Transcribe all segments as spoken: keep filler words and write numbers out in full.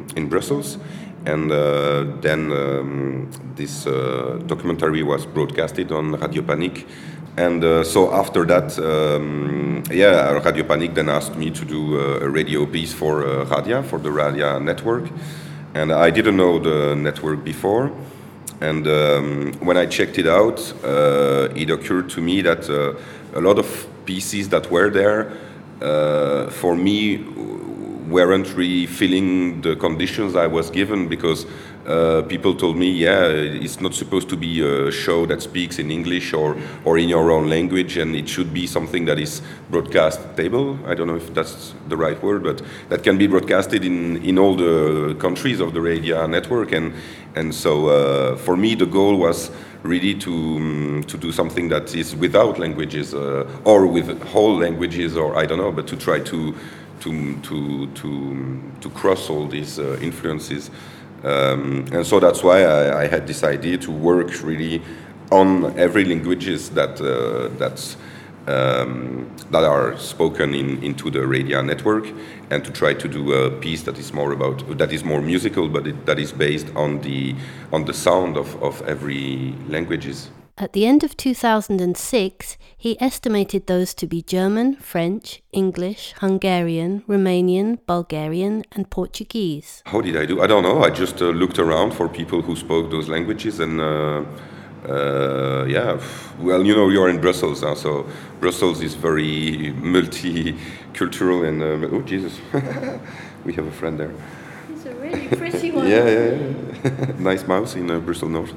in in Brussels, and uh, then um, this uh, documentary was broadcasted on Radio Panique. And uh, so after that, um, yeah, Radio Panique then asked me to do uh, a radio piece for uh, Radia, for the Radia network. And I didn't know the network before. And um, when I checked it out, uh, it occurred to me that uh, a lot of pieces that were there, uh, for me, weren't really filling the conditions I was given, because uh, people told me, yeah, it's not supposed to be a show that speaks in English or, or in your own language, and it should be something that is broadcastable. I don't know if that's the right word, but that can be broadcasted in, in all the countries of the Radia network. And, and so uh, for me, the goal was really to um, to do something that is without languages, uh, or with whole languages, or I don't know, but to try to to to to to cross all these uh, influences, um, and so that's why I, I had this idea to work really on every languages that uh, that's um, that are spoken in into the Radia network, and to try to do a piece that is more about that is more musical, but it, that is based on the on the sound of, of every languages. At the end of two thousand six, he estimated those to be German, French, English, Hungarian, Romanian, Bulgarian, and Portuguese. How did I do? I don't know. I just uh, looked around for people who spoke those languages, and uh, uh, yeah, well, you know, you're in Brussels now, so Brussels is very multicultural, and uh, oh, Jesus, we have a friend there. It's a really pretty one. yeah, yeah, yeah. Nice mouse in uh, Brussels North.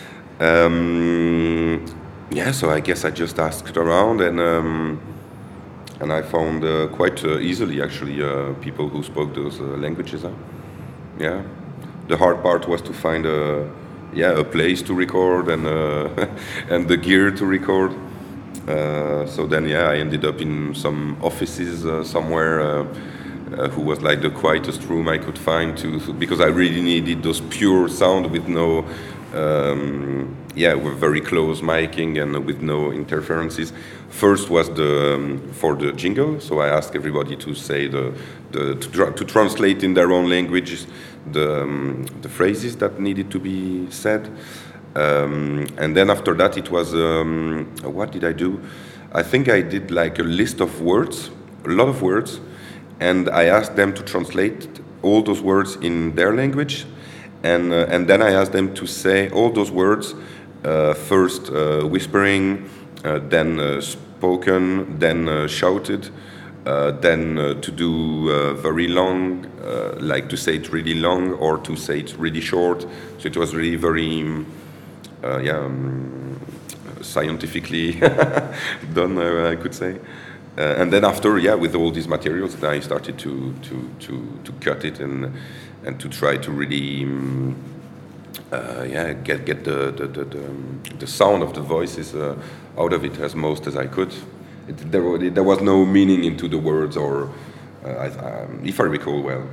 Um, yeah, so I guess I just asked around, and um, and I found uh, quite uh, easily actually uh, people who spoke those uh, languages. Huh? Yeah, the hard part was to find a yeah a place to record and uh, and the gear to record. Uh, so then yeah, I ended up in some offices uh, somewhere. Uh, Uh, who was like the quietest room I could find, to because I really needed those pure sound with no, um, yeah, with very close miking and with no interferences. First was the um, for the jingle, so I asked everybody to say the, the to, tra- to translate in their own language the um, the phrases that needed to be said, um, and then after that it was um, what did I do? I think I did like a list of words, a lot of words. And I asked them to translate all those words in their language, and uh, and then I asked them to say all those words uh, first uh, whispering, uh, then uh, spoken, then uh, shouted, uh, then uh, to do uh, very long, uh, like to say it really long or to say it really short. So it was really very, uh, yeah, um, scientifically done, uh, I could say. Uh, and then after, yeah, with all these materials, then I started to to to, to cut it and and to try to really, um, uh, yeah, get get the the the, the, the sound of the voices uh, out of it as most as I could. It, there, there was no meaning into the words, or uh, I, um, if I recall well.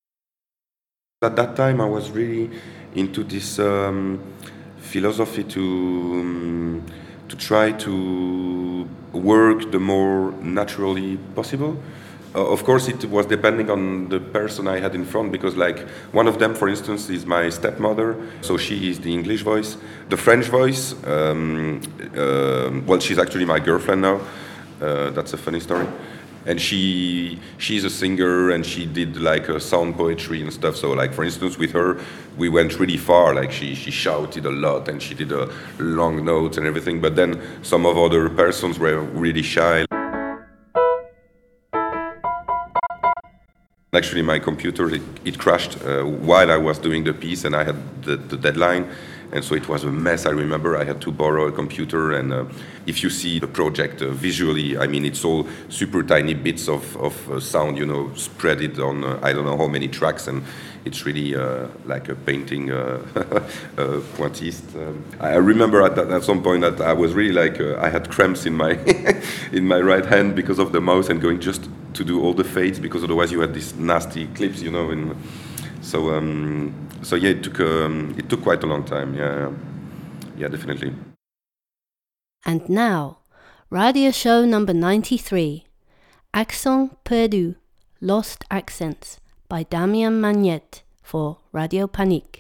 At that time, I was really into this um, philosophy to. Um, to try to work the more naturally possible. Uh, of course, it was depending on the person I had in front, because like one of them, for instance, is my stepmother, so she is the English voice. The French voice, um, uh, well, she's actually my girlfriend now. Uh, that's a funny story. And she she's a singer, and she did like a sound poetry and stuff. So like, for instance, with her, we went really far. Like she she shouted a lot, and she did a long notes and everything. But then some of other persons were really shy. Actually, my computer, it, it crashed uh, while I was doing the piece, and I had the, the deadline. And so it was a mess. I remember I had to borrow a computer, and uh, if you see the project uh, visually, I mean, it's all super tiny bits of, of uh, sound, you know, spread it on uh, I don't know how many tracks, and it's really uh, like a painting uh, uh, pointiste. Um, I remember at, that, at some point that I was really like, uh, I had cramps in my in my right hand because of the mouse, and going just to do all the fades, because otherwise you had these nasty clips, you know, and so um, so yeah, it took um, it took quite a long time. Yeah, yeah, definitely. And now, radio show number ninety-three, Accent Perdu, Lost Accents, by Damien Magnette, for Radio Panique.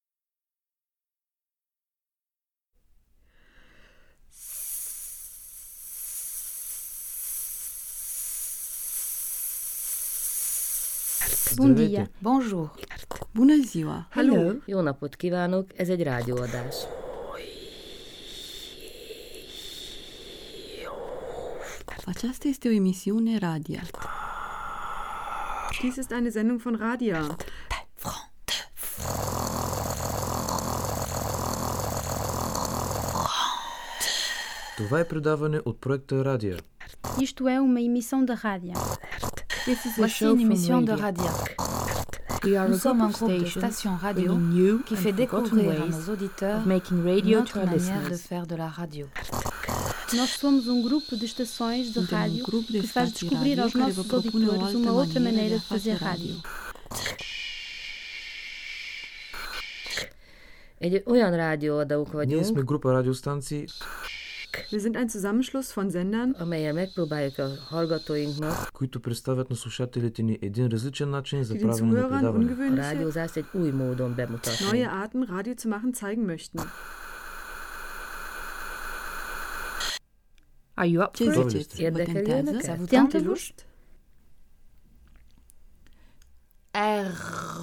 Bom dia. Bonjour. Bună ziua. Hello. Jó napot kívánok, ez egy rádióadás. Aceasta este o emisiune radio. Dies ist eine Sendung von Radia. Това е предаване от проекта Радио. Isto é uma emissão da rádio. Voici une émission de radio. Nous sommes un groupe de stations radio qui fait découvrir à nos auditeurs notre manière de faire de la radio. Nós somos um grupo de estações de rádio que faz descobrir aos nossos auditores uma outra maneira de fazer rádio. Egy olyan rádióadók Ние сме vagyunk, група радиостанции, Wir sind ein Zusammenschluss von Sendern, amelyen megpróbáljuk a hallgatóinknak които представят на слушателите ни един различен начин за die den правене на Zuhörern предаване. a ungewöhnliche, rádiózást egy új módon bemutatni. neue Arten, Radio zu machen, zeigen möchten. Are you up Ce for it? ziceți? Vă Érdekeli tentează? önöket? Habt ihr Tentevos? Lust? R